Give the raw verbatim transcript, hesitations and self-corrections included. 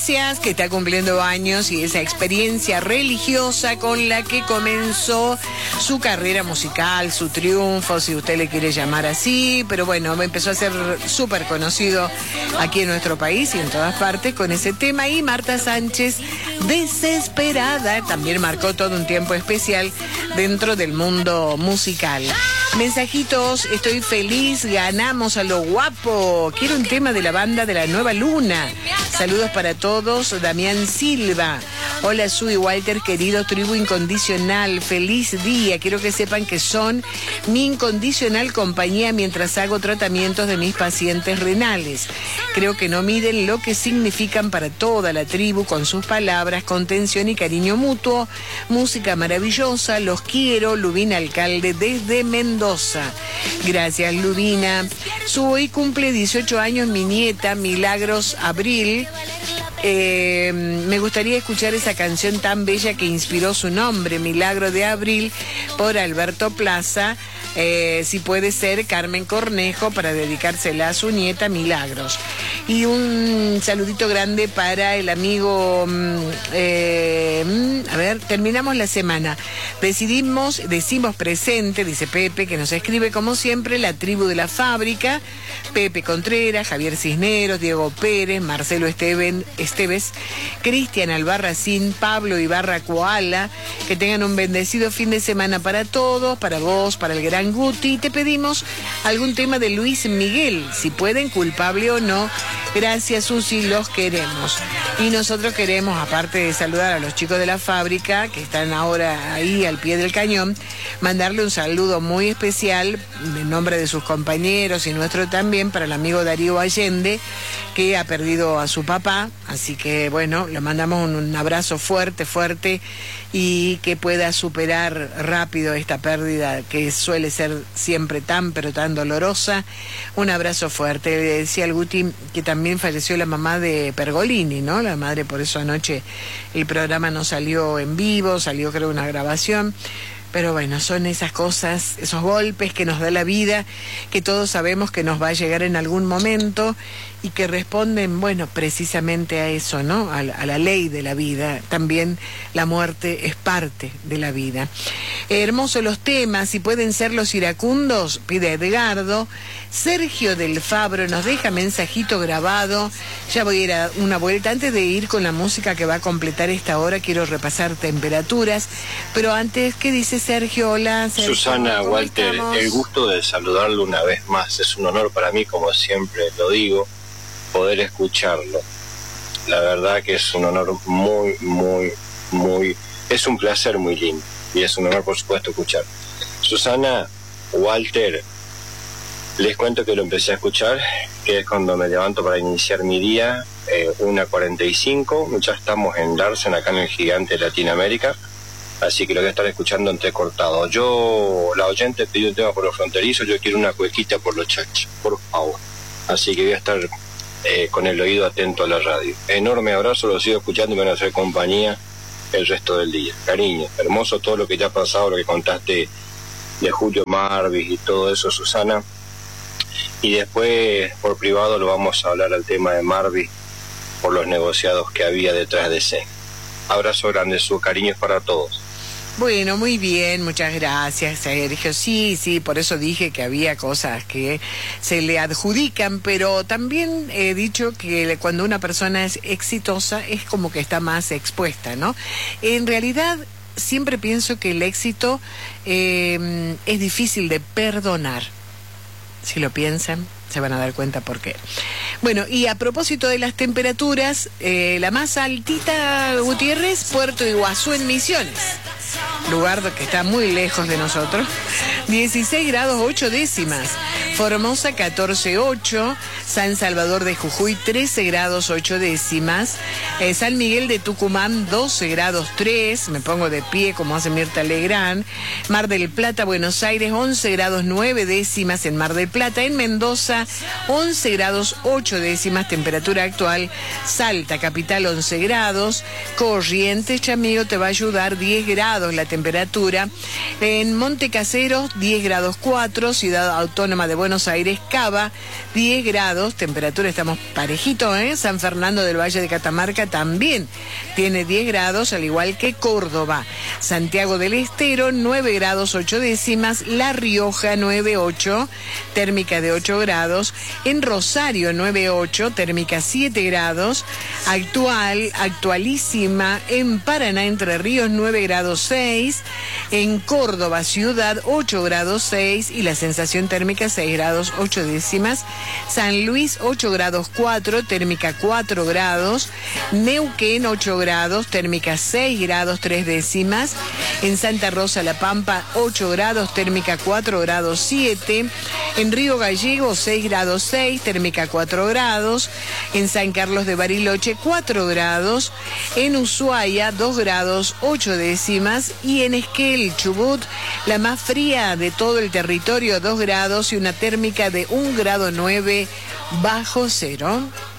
Iglesias, que está cumpliendo años, y esa experiencia religiosa con la que comenzó su carrera musical, su triunfo, si usted le quiere llamar así, pero bueno, empezó a ser súper conocido aquí en nuestro país y en todas partes con ese tema. Y Marta Sánchez, Desesperada, también marcó todo un tiempo especial dentro del mundo musical. Mensajitos, estoy feliz, ganamos a lo guapo. Quiero un tema de la banda de la Nueva Luna. Saludos para todos, Damián Silva. Hola, Su y Walter, querido tribu incondicional, feliz día. Quiero que sepan que son mi incondicional compañía mientras hago tratamientos de mis pacientes renales. Creo que no miden lo que significan para toda la tribu con sus palabras, contención y cariño mutuo. Música maravillosa, los quiero. Lubina Alcalde desde Mendoza. Gracias, Lubina. Su hoy cumple dieciocho años mi nieta, Milagros Abril. Eh, me gustaría escuchar esa canción tan bella que inspiró su nombre, Milagro de Abril, por Alberto Plaza. Eh, si puede ser Carmen Cornejo, para dedicársela a su nieta Milagros. Y un saludito grande para el amigo, eh, a ver, terminamos la semana. Decidimos, decimos presente, dice Pepe, que nos escribe como siempre, la tribu de la fábrica, Pepe Contreras, Javier Cisneros, Diego Pérez, Marcelo Esteven, Esteves, Cristian Albarracín, Pablo Ibarra Koala. Que tengan un bendecido fin de semana para todos, para vos, para el gran Guti. Te pedimos algún tema de Luis Miguel, si pueden, culpable o no. Gracias, Susi, los queremos. Y nosotros queremos, aparte de saludar a los chicos de la fábrica, que están ahora ahí al pie del cañón, mandarle un saludo muy especial, en nombre de sus compañeros y nuestro también, para el amigo Darío Allende, que ha perdido a su papá. Así que, bueno, le mandamos un, un abrazo fuerte, fuerte, y que pueda superar rápido esta pérdida que suele ser siempre tan, pero tan dolorosa. Un abrazo fuerte. Le decía al Guti que también falleció la mamá de Pergolini, ¿no? La madre, por eso anoche el programa no salió en vivo, salió creo una grabación. Pero bueno, son esas cosas, esos golpes que nos da la vida, que todos sabemos que nos va a llegar en algún momento y que responden, bueno, precisamente a eso, ¿no? A, a la ley de la vida. También la muerte es parte de la vida. Eh, hermosos los temas, si pueden ser los iracundos, pide Edgardo. Sergio del Fabro nos deja mensajito grabado. Ya voy a ir a una vuelta. Antes de ir con la música que va a completar esta hora, quiero repasar temperaturas. Pero antes, ¿qué dice Sergio? Hola, Sergio. Susana, Walter, estamos? El gusto de saludarlo una vez más. Es un honor para mí, como siempre lo digo, poder escucharlo. La verdad que es un honor muy, muy, muy... Es un placer muy lindo. Y es un honor, por supuesto, escuchar. Susana, Walter, les cuento que lo empecé a escuchar, que es cuando me levanto para iniciar mi día, eh, una cuarenta y cinco. Ya estamos en Larsen, acá en el gigante de Latinoamérica. Así que lo voy a estar escuchando entrecortado. Yo, la oyente pidió un tema por los fronterizos, yo quiero una cuequita por los chachos, por favor. Así que voy a estar eh, con el oído atento a la radio. Enorme abrazo, lo sigo escuchando y me van a hacer compañía el resto del día. Cariño, hermoso todo lo que te ha pasado, lo que contaste de Julio Marvis y todo eso, Susana. Y después, por privado, lo vamos a hablar al tema de Marvis por los negociados que había detrás de ese. Abrazo grande, su cariño es para todos. Bueno, muy bien, muchas gracias, Sergio. Sí, sí, por eso dije que había cosas que se le adjudican, pero también he dicho que cuando una persona es exitosa es como que está más expuesta, ¿no? En realidad, siempre pienso que el éxito eh, es difícil de perdonar. Si lo piensan, se van a dar cuenta por qué. Bueno, y a propósito de las temperaturas, eh, la más altita, Gutiérrez, Puerto Iguazú en Misiones, lugar que está muy lejos de nosotros, dieciséis grados ocho décimas. Formosa catorce ocho, San Salvador de Jujuy trece grados ocho décimas, eh, San Miguel de Tucumán doce grados tres, me pongo de pie como hace Mirta Legrand, Mar del Plata, Buenos Aires once grados nueve décimas en Mar del Plata, en Mendoza once grados ocho décimas, temperatura actual, Salta capital once grados, Corrientes, Chamigo te va a ayudar diez grados la temperatura, en Monte Caseros diez grados cuatro, Ciudad Autónoma de Buenos Aires, Cava, diez grados, temperatura estamos parejito, ¿eh? San Fernando del Valle de Catamarca también tiene diez grados, al igual que Córdoba. Santiago del Estero, nueve grados ocho décimas. La Rioja, nueve ocho, térmica de ocho grados. En Rosario, nueve ocho, térmica siete grados. Actual, actualísima en Paraná, Entre Ríos, nueve grados seis. En Córdoba, ciudad, ocho grados seis. Y la sensación térmica, seis grados ocho décimas. San Luis, ocho grados cuatro, térmica cuatro grados. Neuquén, ocho grados, térmica seis grados tres décimas. En Santa Rosa, La Pampa, ocho grados, térmica cuatro grados siete. En Río Gallegos, seis grados seis, térmica cuatro grados. En San Carlos de Bariloche, cuatro grados. En Ushuaia, dos grados ocho décimas. Y en Esquel, Chubut, la más fría de todo el territorio, dos grados y una térmica de un grado nueve bajo cero.